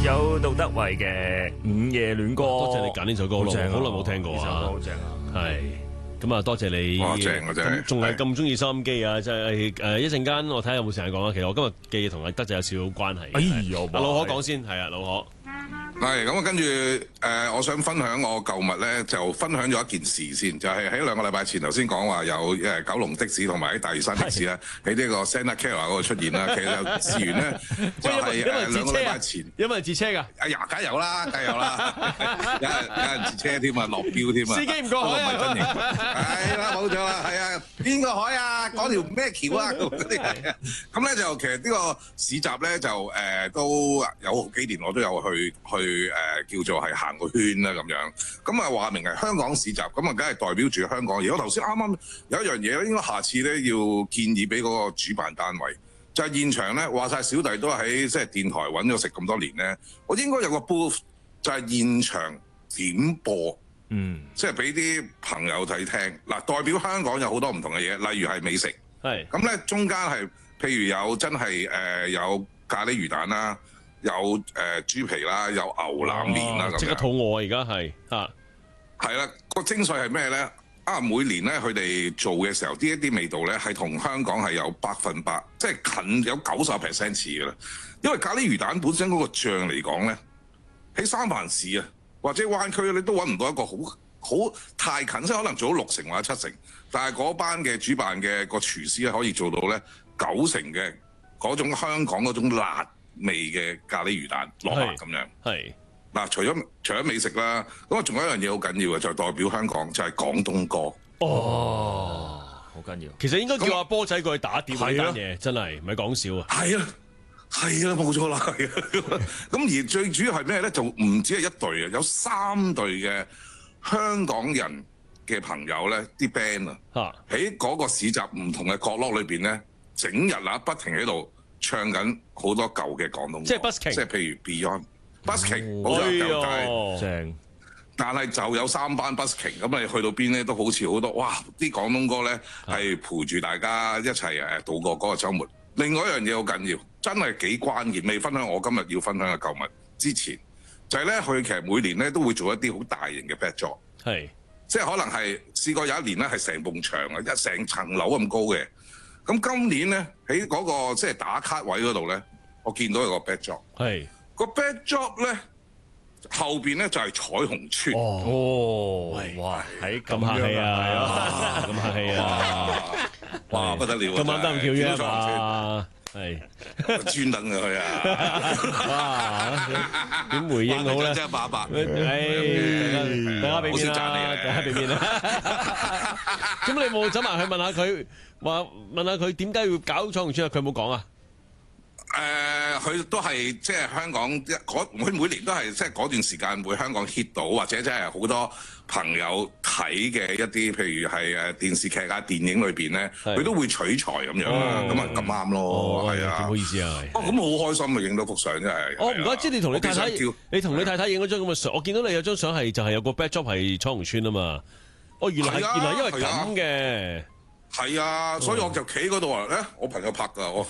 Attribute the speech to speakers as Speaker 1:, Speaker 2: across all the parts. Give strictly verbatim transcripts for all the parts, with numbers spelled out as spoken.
Speaker 1: 有杜德偉嘅《午夜戀歌》，
Speaker 2: 多謝你揀呢首歌咯，好耐
Speaker 1: 好正啊
Speaker 2: 冇聽過
Speaker 1: 呢首歌
Speaker 2: 啊，
Speaker 1: 好正啊！
Speaker 2: 係。咁啊，多謝你，
Speaker 3: 哇正啊真係
Speaker 2: 咁仲係咁中意收音機啊！即係誒一陣間，我睇下有冇時間講啊。其實我今日記憶同阿德仔有少少關係。
Speaker 1: 哎呀
Speaker 2: 阿老可講先，係啊，老可。
Speaker 3: 係咁啊，跟住誒、呃，我想分享我購物咧，就分享咗一件事先，就係、是、喺兩個禮拜前頭先講話有誒九龍的士同埋喺大嶼山的士咧，喺呢個 Santa Clara 嗰度出現啦。其實就事緣咧，就係誒兩個禮拜前，
Speaker 2: 因為截車㗎，
Speaker 3: 哎呀，梗係有啦，梗係有啦，有人有人截車添啊，落標添啊，
Speaker 2: 司機唔過海啊
Speaker 3: 不過唔係真型，係啦，冇錯啦，係啊，邊個海啊？嗰條咩橋啊？嗰啲係啊，咁咧就其實呢個市集咧就誒、呃、都有好幾年我都有去去。去誒、呃、叫做係行個圈啦咁樣，咁啊話明係香港市集，咁啊梗係代表住香港。而我頭先啱啱有一樣嘢咧，應該下次咧要建議俾嗰個主辦單位，就係、是、現場咧話晒小弟都喺即係電台揾咗食咁多年咧，我應該有個 booth 就係現場點播，
Speaker 1: 嗯，
Speaker 3: 即係俾啲朋友睇聽。嗱，代表香港有好多唔同嘅嘢，例如係美食，
Speaker 2: 係
Speaker 3: 咁咧中間係譬如有真係誒、呃、有咖喱魚蛋啦。有誒、呃、豬皮啦，有牛腩麵啦，咁
Speaker 2: 即刻肚餓而家係嚇，
Speaker 3: 係啦，個精髓係咩咧？啊，每年咧佢哋做嘅時候，呢一啲味道咧係同香港係有百分百，即係近有九十 percent 似嘅啦。因為咖喱魚蛋本身嗰個醬嚟講咧，喺三藩市啊或者灣區你都揾唔到一個好好太近，即係可能做到六成或者七成，但係嗰班嘅主辦嘅個廚師咧可以做到咧九成嘅嗰種香港嗰種辣味嘅咖喱魚蛋落白咁樣，
Speaker 2: 係
Speaker 3: 嗱，除咗除咗美食啦，咁啊仲有一樣嘢好緊要嘅，就係代表香港就係廣東歌。
Speaker 1: 哦，好緊要。
Speaker 2: 其實應該叫阿波仔過去打碟呢
Speaker 1: 係啊
Speaker 2: 單嘢，真係唔係講笑啊！
Speaker 3: 係啊，係啊，冇錯啦，係啊。咁而最主要係咩咧？就唔止係一隊啊，有三隊嘅香港人嘅朋友咧，啲 band 啊，
Speaker 2: 嚇
Speaker 3: 喺嗰個市集唔同嘅角落裏邊咧，整日啊不停喺度唱緊好多舊嘅廣東歌，
Speaker 2: 即係 busking
Speaker 3: 即係譬如 Beyond、busking 好
Speaker 2: 哎
Speaker 3: 多舊界。
Speaker 2: 呦
Speaker 1: 正，
Speaker 3: 但係就有三班 busking，咁你去到邊咧都好似好多，哇！啲廣東歌咧係陪住大家一齊誒度過嗰個週末。另外一樣嘢好緊要，真係幾關鍵。未分享我今日要分享嘅購物之前，就係咧佢其實每年咧都會做一啲好大型嘅 backdrop，
Speaker 2: 係
Speaker 3: 即係可能係試過有一年咧係成棟牆啊，一成層樓咁高嘅。咁今年咧喺嗰個即係打卡位嗰度咧，我見到有個 backdrop，
Speaker 2: 係
Speaker 3: 個 backdrop 咧後邊咧就係彩虹村。
Speaker 1: 哦，哇，喺
Speaker 2: 咁客氣啊，咁客氣啊，
Speaker 3: 哇不得了啊！
Speaker 2: 咁啱得咁巧
Speaker 3: 見到
Speaker 2: 啫
Speaker 3: 彩虹村
Speaker 2: 嘛，係
Speaker 3: 專登嘅佢啊！
Speaker 2: 哇，點回應好咧？
Speaker 3: 真係白白，
Speaker 2: 誒，大家俾面
Speaker 3: 好少讚你
Speaker 2: 啦，
Speaker 3: 啊
Speaker 2: 大家俾面啦。咁你冇走埋去問下佢，話問下佢點解要搞彩虹村啊？佢有冇講啊？
Speaker 3: 誒，佢都係即係香港一嗰，佢每年都係即係嗰段時間會香港 hit 到，或者即係好多朋友睇嘅一啲，譬如係誒電視劇啊、電影裏邊咧，
Speaker 2: 係
Speaker 3: 佢都會取材咁樣啦，咁啊咁啱咯，係啊，
Speaker 2: 唔好意思啊。
Speaker 3: 哦，咁好開心啊！影到幅相真係。
Speaker 2: 我唔怪之你同你太太
Speaker 3: 我幾想叫，
Speaker 2: 你同你太太影嗰張咁嘅相，我見到你有張相係就係有個 backdrop 係彩虹村啊嘛。哦，原來係
Speaker 3: 係啊
Speaker 2: 原來因為
Speaker 3: 係啊
Speaker 2: 咁嘅。
Speaker 3: 係啊，所以我就企嗰度話咧，我朋友拍㗎我。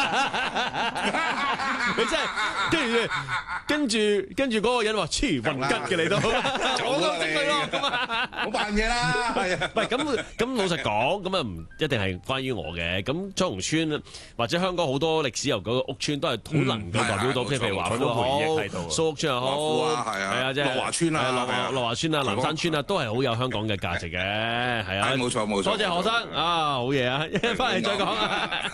Speaker 2: 你真係跟住跟住跟住嗰個人話黐雲吉嘅你都，我都識佢咯咁啊！
Speaker 3: 冇扮嘢啦，係啊。
Speaker 2: 唔係咁咁老實講，咁啊唔一定係關於我嘅。咁彩虹村或者香港好多歷史悠久嘅屋邨都係好能夠代表到，
Speaker 3: 嗯
Speaker 2: 即係譬如華富又好
Speaker 1: 好多回憶喺度，
Speaker 2: 蘇屋邨又好，
Speaker 3: 華富啊係啊
Speaker 2: 係啊，即係
Speaker 3: 樂華邨啊
Speaker 2: 係樂
Speaker 3: 係啊
Speaker 2: 華樂華邨啊、南山邨啊，都係好有香港嘅價值嘅，係啊。
Speaker 3: 係冇錯冇錯
Speaker 2: 多謝何生
Speaker 3: 冇錯
Speaker 2: 啊，好嘢啊！一翻嚟再講啊。